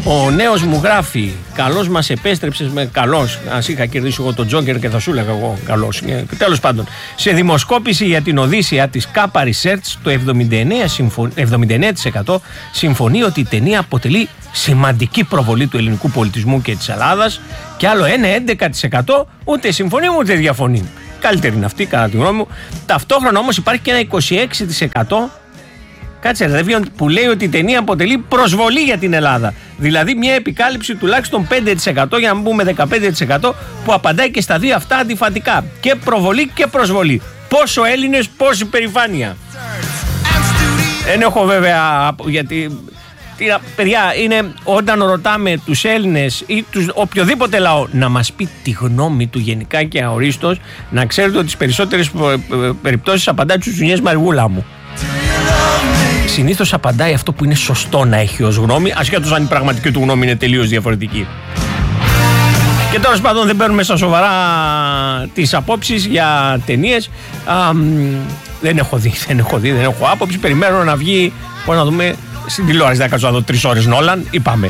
Ο νέος μου γράφει: καλώς μας επέστρεψες με καλώς. Ας είχα κερδίσει εγώ τον Τζόκερ και θα σου έλεγα εγώ καλώς. Τέλος πάντων, σε δημοσκόπηση για την Οδύσσεια της Kappa Research, το 79% συμφωνεί ότι η ταινία αποτελεί σημαντική προβολή του ελληνικού πολιτισμού και της Ελλάδας, και άλλο ένα 11% ούτε συμφωνεί ούτε διαφωνεί. Καλύτερη είναι αυτή, κατά τη γνώμη μου. Ταυτόχρονα όμως υπάρχει και ένα 26%. Κάτσε ρε, που λέει ότι η ταινία αποτελεί προσβολή για την Ελλάδα. Δηλαδή μια επικάλυψη τουλάχιστον 5%, για να μην πούμε 15%, που απαντάει και στα δύο αυτά αντιφατικά. Και προβολή και προσβολή. Πόσο Έλληνες, πόση περηφάνεια. Δεν έχω βέβαια, γιατί παιδιά, είναι όταν ρωτάμε τους Έλληνες ή οποιοδήποτε λαό να μας πει τη γνώμη του γενικά και αορίστως, να ξέρετε ότι τις περισσότερες περιπτώσεις απαντάει τους Ζουνιές Μαργούλα μου. Συνήθως απαντάει αυτό που είναι σωστό να έχει ως γνώμη, ασχέτως αν η πραγματική του γνώμη είναι τελείως διαφορετική. Και τέλος πάντων δεν παίρνουμε στα σοβαρά τις απόψεις για ταινίες. Δεν έχω άποψη. Περιμένω να βγει, πώς να δούμε, στην τηλεόραση. Δεν κάτσω να δω 3 ώρες Νόλαν, είπαμε.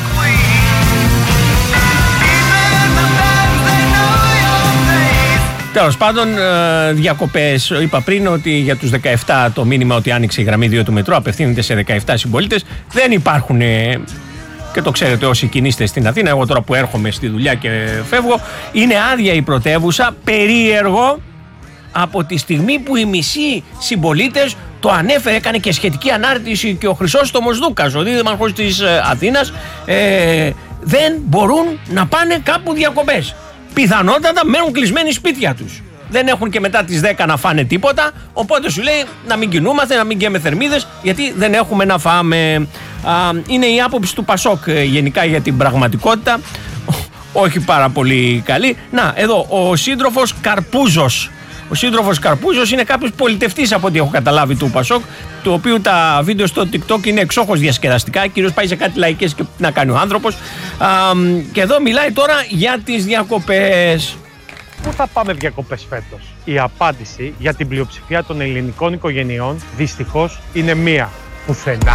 Τέλος πάντων, διακοπές. Είπα πριν ότι για τους 17 το μήνυμα ότι άνοιξε η γραμμή 2 του μετρό απευθύνεται σε 17 συμπολίτες. Δεν υπάρχουν, και το ξέρετε όσοι κινείστε στην Αθήνα, εγώ τώρα που έρχομαι στη δουλειά και φεύγω, είναι άδεια η πρωτεύουσα. Περίεργο, από τη στιγμή που οι μισοί συμπολίτες το ανέφερε, έκανε και σχετική ανάρτηση και ο Χρυσόστομος Δούκας, ο δήμαρχος της Αθήνας, δεν μπορούν να πάνε κάπου διακοπές. Πιθανότατα μένουν κλεισμένοι σπίτια τους. Δεν έχουν και μετά τις 10 να φάνε τίποτα. Οπότε σου λέει να μην κινούμαστε, να μην καίμε θερμίδες, γιατί δεν έχουμε να φάμε. Είναι η άποψη του Πασόκ γενικά για την πραγματικότητα. Όχι πάρα πολύ καλή. Να, εδώ ο σύντροφος Καρπούζος. Ο σύντροφος Καρπούζος είναι κάποιος πολιτευτής, από ό,τι έχω καταλάβει, του Πασόκ, του οποίου τα βίντεο στο TikTok είναι εξόχως διασκεδαστικά. Κυρίως πάει σε κάτι λαϊκές και να κάνει ο άνθρωπος. Και εδώ μιλάει τώρα για τις διακοπές. Πού θα πάμε διακοπές φέτος? Η απάντηση για την πλειοψηφία των ελληνικών οικογενειών δυστυχώς είναι μία: πουθενά.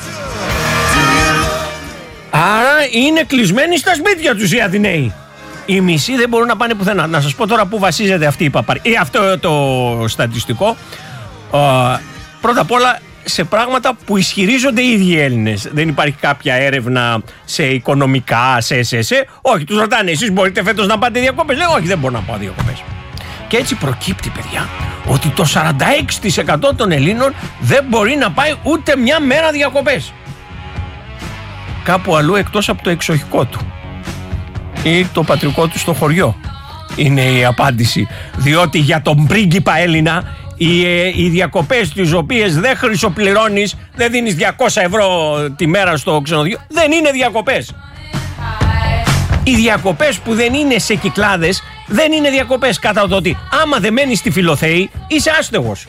Άρα είναι κλεισμένοι στα σπίτια τους οι Αθηναίοι. Οι μισοί δεν μπορούν να πάνε πουθενά. Να σας πω τώρα πού βασίζεται αυτή η παπαρία. Αυτό το στατιστικό. Πρώτα απ' όλα σε πράγματα που ισχυρίζονται οι ίδιοι Έλληνες. Δεν υπάρχει κάποια έρευνα σε οικονομικά, σε. Όχι, τους ρωτάνε, εσείς μπορείτε φέτος να πάτε διακοπές? Λέει, όχι, δεν μπορώ να πάω διακοπές. Και έτσι προκύπτει, παιδιά, ότι το 46% των Ελλήνων δεν μπορεί να πάει ούτε μια μέρα διακοπές. Κάπου αλλού εκτός από το εξοχικό του ή το πατρικό του στο χωριό είναι η απάντηση. Διότι για τον πρίγκιπα Έλληνα οι διακοπές τις οποίες δεν χρυσοπληρώνεις, δεν δίνεις 200 ευρώ τη μέρα στο ξενοδοχείο, δεν είναι διακοπές. Οι διακοπές που δεν είναι σε κυκλάδες δεν είναι διακοπές, κατά το ότι άμα δεν μένεις στη Φιλοθέη είσαι άστεγος.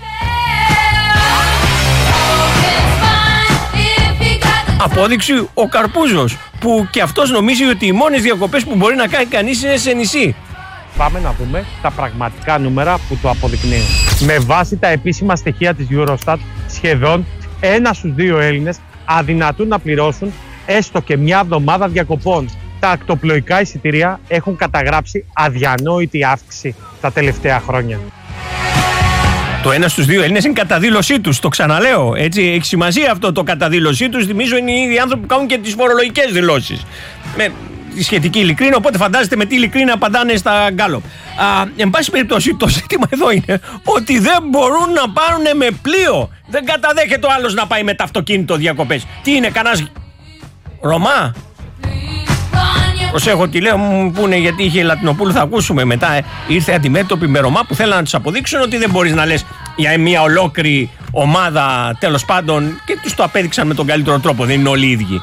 Απόδειξη ο Καρπούζος, που και αυτός νομίζει ότι οι μόνες διακοπές που μπορεί να κάνει κανείς είναι σε νησί. Πάμε να δούμε τα πραγματικά νούμερα που το αποδεικνύουν. Με βάση τα επίσημα στοιχεία της Eurostat, σχεδόν 1 στους 2 Έλληνες αδυνατούν να πληρώσουν έστω και μια εβδομάδα διακοπών. Τα ακτοπλοϊκά εισιτήρια έχουν καταγράψει αδιανόητη αύξηση τα τελευταία χρόνια. Το 1 στους 2 Έλληνες είναι καταδήλωσή τους, το ξαναλέω. Έτσι, έχει σημασία αυτό το καταδήλωσή τους. Θυμίζω είναι οι ίδιοι άνθρωποι που κάνουν και τις φορολογικές δηλώσεις. Με τη σχετική ειλικρίνεια, οπότε φαντάζεστε με τι ειλικρίνεια απαντάνε στα γκάλοπ. Εν πάση περιπτώσει, το ζήτημα εδώ είναι ότι δεν μπορούν να πάρουν με πλοίο. Δεν καταδέχεται ο άλλος να πάει με το αυτοκίνητο διακοπές. Τι είναι, κανάς Ρωμά? Προσέχω τι λέω, μου πούνε, γιατί είχε Λατινοπούλου, θα ακούσουμε μετά. Ήρθε αντιμέτωπη με Ρωμά που θέλουν να τους αποδείξουν ότι δεν μπορείς να λες για μια ολόκληρη ομάδα, τέλος πάντων, και τους το απέδειξαν με τον καλύτερο τρόπο. Δεν είναι όλοι οι ίδιοι.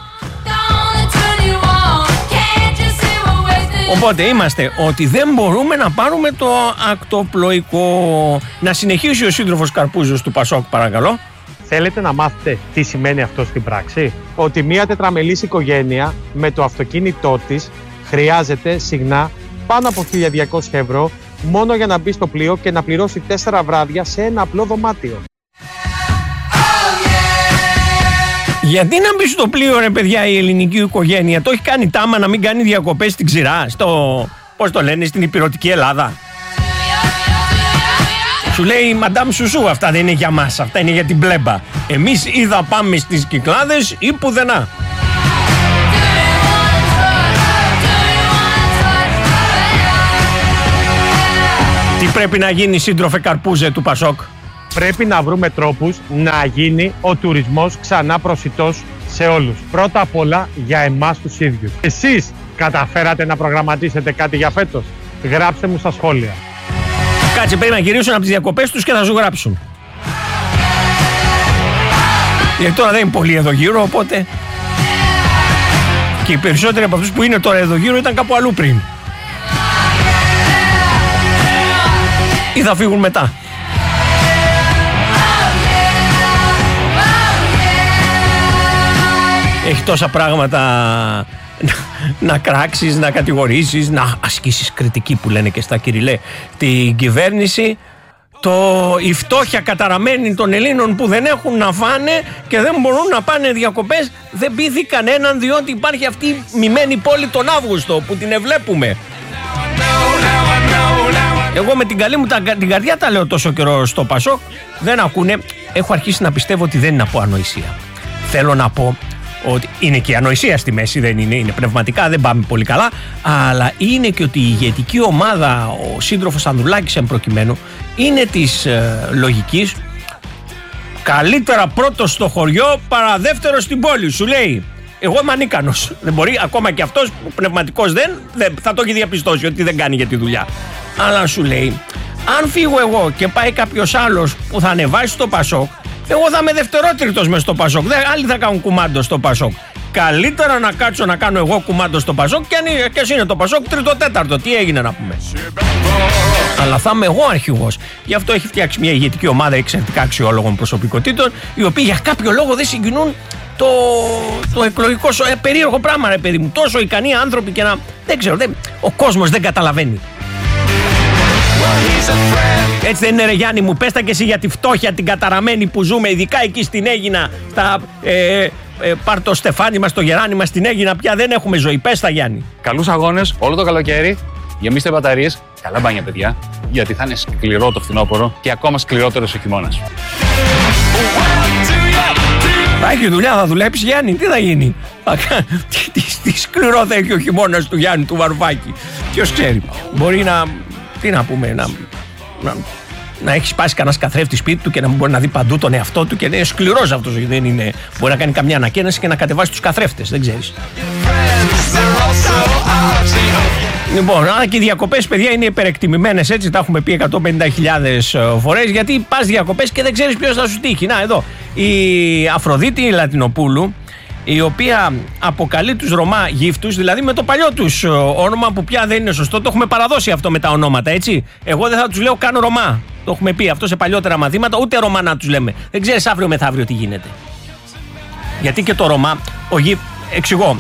Οπότε είμαστε ότι δεν μπορούμε να πάρουμε το ακτοπλοϊκό. Να συνεχίσει ο σύντροφος Καρπούζος του Πασόκ, παρακαλώ. Θέλετε να μάθετε τι σημαίνει αυτό στην πράξη? Ότι μια τετραμελής οικογένεια με το αυτοκίνητό της χρειάζεται συχνά πάνω από 1.200 ευρώ μόνο για να μπει στο πλοίο και να πληρώσει 4 βράδια σε ένα απλό δωμάτιο. Γιατί να μπει στο πλοίο, ρε παιδιά, η ελληνική οικογένεια? Το έχει κάνει τάμα να μην κάνει διακοπές στην ξηρά, πώς το λένε, στην υπηρετική Ελλάδα. Σου λέει Μαντάμ Σουσού, αυτά δεν είναι για μας, αυτά είναι για την πλέμπα. Εμείς ή θα πάμε στις Κυκλάδες ή πουδενά. Τι πρέπει να γίνει, σύντροφε Καρπούζε του Πασόκ? Πρέπει να βρούμε τρόπους να γίνει ο τουρισμός ξανά προσιτός σε όλους. Πρώτα απ' όλα για εμάς τους ίδιους. Εσείς καταφέρατε να προγραμματίσετε κάτι για φέτος? Γράψτε μου στα σχόλια. Κάτσε, πρέπει να γυρίσουν από τις διακοπές τους και θα σου γράψουν. Γιατί τώρα δεν είναι πολλοί εδώ γύρω, οπότε... Και οι περισσότεροι από αυτούς που είναι τώρα εδώ γύρω ήταν κάπου αλλού πριν. Ή θα φύγουν μετά. Έχει τόσα πράγματα να κράξεις, να κατηγορήσεις, να ασκήσεις κριτική που λένε και στα Κυριλέ την κυβέρνηση. Η φτώχεια καταραμένη των Ελλήνων που δεν έχουν να φάνε και δεν μπορούν να πάνε διακοπές, δεν πείθει κανέναν, διότι υπάρχει αυτή η μειμένη πόλη τον Αύγουστο που την ευλέπουμε. Εγώ με την καλή μου την καρδιά τα λέω τόσο καιρό στο Πασόκ, δεν ακούνε. Έχω αρχίσει να πιστεύω ότι δεν είναι από ανοησία. Θέλω να πω ότι είναι και η ανοησία στη μέση, δεν είναι πνευματικά, δεν πάμε πολύ καλά, αλλά είναι και ότι η ηγετική ομάδα, ο σύντροφος Ανδρουλάκης εν προκειμένου, είναι της λογικής καλύτερα πρώτος στο χωριό παρά δεύτερος στην πόλη. Σου λέει, εγώ είμαι ανίκανος, δεν μπορεί, ακόμα και αυτός πνευματικός δεν θα το έχει διαπιστώσει ότι δεν κάνει για τη δουλειά. Αλλά σου λέει, αν φύγω εγώ και πάει κάποιος άλλος που θα ανεβάσει το Πασόκ, εγώ θα είμαι δευτερότριτος μες στο Πασόκ. Άλλοι θα κάνουν κουμάντο στο Πασόκ. Καλύτερα να κάτσω να κάνω εγώ κουμάντο στο Πασόκ και ας είναι το Πασόκ τρίτο-τέταρτο. Τι έγινε να πούμε. Αλλά θα είμαι εγώ αρχηγός. Γι' αυτό έχει φτιάξει μια ηγετική ομάδα εξαιρετικά αξιόλογων προσωπικότητων, οι οποίοι για κάποιο λόγο δεν συγκινούν το εκλογικό περίεργο πράγμα, ρε παιδί μου. Τόσο ικανοί άνθρωποι και να. Δεν ξέρω, ο κόσμος δεν καταλαβαίνει. Έτσι δεν είναι, ρε Γιάννη μου? Πες τα και εσύ για τη φτώχεια την καταραμένη που ζούμε, ειδικά εκεί στην Αίγινα, πάρ' το στεφάνι μας, το γεράνι μας στην Αίγινα, πια δεν έχουμε ζωή. Πες τα, Γιάννη. Καλούς αγώνες όλο το καλοκαίρι, γεμίστε μπαταρίες, καλά μπάνια παιδιά, γιατί θα είναι σκληρό το φθινόπωρο και ακόμα σκληρότερος ο χειμώνας. Θα έχει δουλειά, θα δουλέψει, Γιάννη, τι θα γίνει? Τι σκληρό θα έχει ο χειμώνας του Γιάννη του Βαρουφάκη? Ποιος ξέρει, μπορεί να... Τι να πούμε, να έχει σπάσει κανένα καθρέφτη σπίτι του και να μπορεί να δει παντού τον εαυτό του και είναι σκληρός αυτός. Δεν είναι, μπορεί να κάνει καμιά ανακαίνιση και να κατεβάσει τους καθρέφτες, δεν ξέρεις. Λοιπόν, αλλά και οι διακοπές, παιδιά, είναι υπερεκτιμημένες, έτσι τα έχουμε πει 150.000 φορές, γιατί πας διακοπές και δεν ξέρεις ποιος θα σου τύχει. Να, εδώ, η Αφροδίτη Λατινοπούλου, η οποία αποκαλεί τους Ρωμά γύφτους, δηλαδή με το παλιό τους όνομα που πια δεν είναι σωστό, το έχουμε παραδώσει αυτό με τα ονόματα, έτσι. Εγώ δεν θα τους λέω καν Ρωμά, το έχουμε πει αυτό σε παλιότερα μαθήματα, ούτε Ρωμά να τους λέμε. Δεν ξέρεις αύριο μεθαύριο τι γίνεται. Γιατί και το Ρωμά, εξηγώ,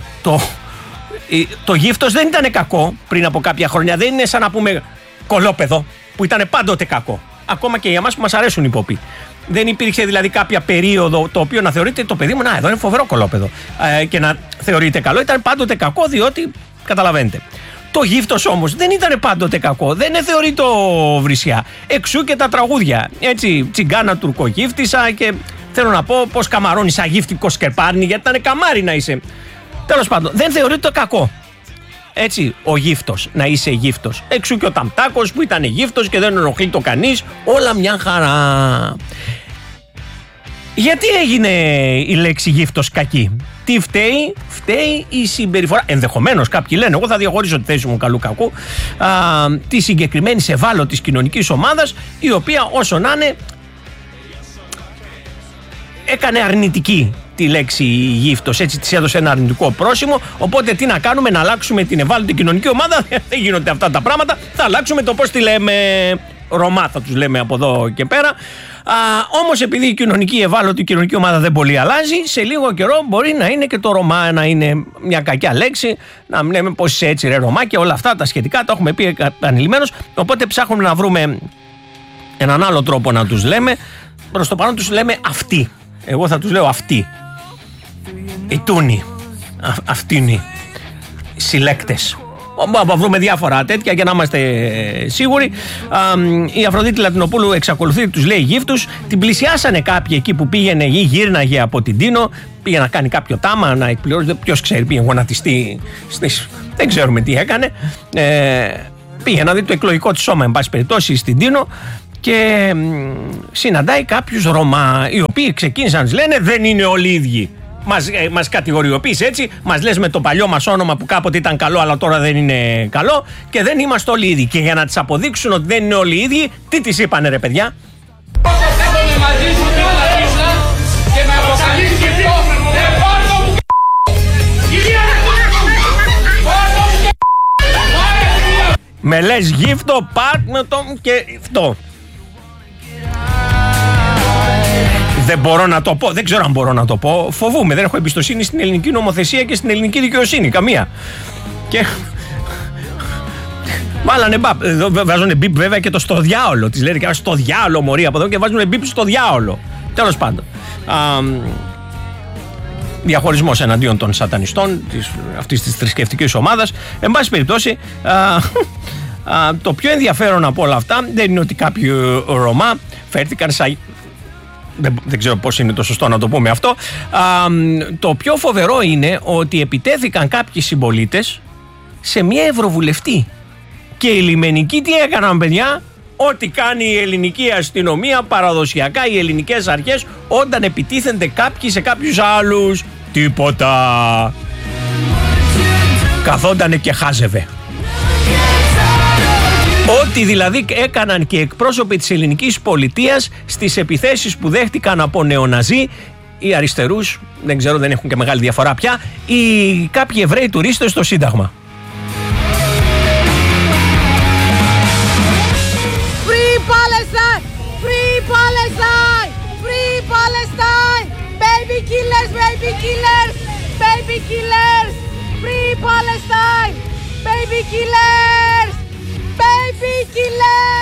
το γύφτος δεν ήταν κακό πριν από κάποια χρόνια, δεν είναι σαν να πούμε κολόπεδο που ήταν πάντοτε κακό. Ακόμα και για εμάς που μας αρέσουν οι ποποί. Δεν υπήρξε δηλαδή κάποια περίοδο το οποίο να θεωρείται το παιδί μου, να, εδώ είναι φοβερό κολόπεδο, και να θεωρείται καλό. Ήταν πάντοτε κακό, διότι καταλαβαίνετε. Το γύφτος όμως δεν ήταν πάντοτε κακό, δεν θεωρεί το βρισιά. Εξού και τα τραγούδια. Έτσι, τσιγκάνα τουρκογύφτησα και θέλω να πω πως καμαρώνεις αγύφτικο σκεπάρνι, γιατί ήταν καμάρι να είσαι. Τέλος πάντων, δεν θεωρεί το κακό. Έτσι, ο γύφτος, να είσαι γύφτος. Εξού και ο Ταμτάκος που ήταν γύφτος και δεν ενοχλεί το κανείς, όλα μια χαρά. Γιατί έγινε η λέξη γύφτος κακή? Τι φταίει? Φταίει η συμπεριφορά, ενδεχομένως κάποιοι λένε, εγώ θα διαχωρίσω τη θέση μου καλού κακού, τη συγκεκριμένη ευάλωτης κοινωνικής ομάδας, η οποία όσο να είναι έκανε αρνητική τη λέξη γύφτος, έτσι της έδωσε ένα αρνητικό πρόσημο. Οπότε τι να κάνουμε, να αλλάξουμε την ευάλωτη κοινωνική ομάδα? Δεν γίνονται αυτά τα πράγματα. Θα αλλάξουμε το πώς τη λέμε. Ρωμά θα τους λέμε από εδώ και πέρα. Όμως επειδή η ευάλωτη κοινωνική ομάδα δεν πολύ αλλάζει, σε λίγο καιρό μπορεί να είναι και το Ρωμά να είναι μια κακιά λέξη, να λέμε πως είσαι έτσι ρε Ρωμά και όλα αυτά τα σχετικά, τα έχουμε πει επανειλημμένως. Οπότε ψάχνουμε να βρούμε έναν άλλο τρόπο να τους λέμε. Προς το παρόν τους λέμε αυτοί. Εγώ θα τους λέω αυτοί. οι Τούνοι, αυτοί είναι οι συλλέκτες. Θα βρούμε διάφορα τέτοια για να είμαστε σίγουροι. Η Αφροδίτη Λατινοπούλου εξακολουθεί, τους λέει γύφτους. Την πλησιάσανε κάποιοι εκεί που πήγαινε ή γύρναγε από την Τίνο. Πήγε να κάνει κάποιο τάμα, να εκπληρώσει. Ποιος ξέρει, πήγε γονατιστεί. Δεν ξέρουμε τι έκανε. Πήγε να δει το εκλογικό της σώμα, εν πάση περιπτώσει, στην Τίνο. Και συναντάει κάποιους Ρωμά, οι οποίοι ξεκίνησαν να λένε δεν είναι όλοι ίδιοι. Μας κατηγοριοποιείς έτσι, μας λες με το παλιό μας όνομα που κάποτε ήταν καλό αλλά τώρα δεν είναι καλό και δεν είμαστε όλοι ίδιοι. Και για να τις αποδείξουν ότι δεν είναι όλοι ίδιοι, τι τις είπανε ρε παιδιά? Με λες γύφτο, πάρ' με το και αυτό. Δεν μπορώ να το πω, δεν ξέρω αν μπορώ να το πω. Φοβούμαι, δεν έχω εμπιστοσύνη στην ελληνική νομοθεσία και στην ελληνική δικαιοσύνη. Καμία. Και. Βάλανε μπαπ. Βάζουν μπιπ βέβαια και το στο διάολο. Τη λένε και στο διάολο μωρή από εδώ και βάζουν μπιπ στο διάολο. Τέλος πάντων. Διαχωρισμός εναντίον των σατανιστών αυτής της θρησκευτικής ομάδας. Εν πάση περιπτώσει. Το πιο ενδιαφέρον από όλα αυτά δεν είναι ότι κάποιοι Ρωμά φέρθηκαν σαν. Δεν ξέρω πώς είναι το σωστό να το πούμε αυτό. Το πιο φοβερό είναι ότι επιτέθηκαν κάποιοι συμπολίτες σε μια ευρωβουλευτή. Και οι λιμενικοί τι έκαναν παιδιά? Ό,τι κάνει η ελληνική αστυνομία παραδοσιακά, οι ελληνικές αρχές όταν επιτίθενται κάποιοι σε κάποιους άλλους. Τίποτα. Καθόντανε και χάζευε. Ό,τι δηλαδή έκαναν και εκπρόσωποι της ελληνικής πολιτείας στις επιθέσεις που δέχτηκαν από νεοναζί ή αριστερούς, δεν ξέρω, δεν έχουν και μεγάλη διαφορά πια, ή κάποιοι Εβραίοι τουρίστες στο Σύνταγμα. Free Palestine! Free Palestine! Free Palestine! Baby killers! Baby killers! Baby killers! Free Palestine! Baby killers!